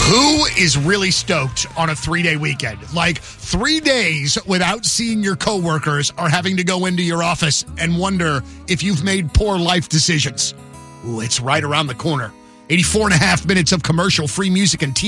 Who is really stoked on a 3-day weekend? Like 3 days without seeing your coworkers or having to go into your office and wonder if you've made poor life decisions. Ooh, it's right around the corner. 84 and a half minutes of commercial-free music and TV.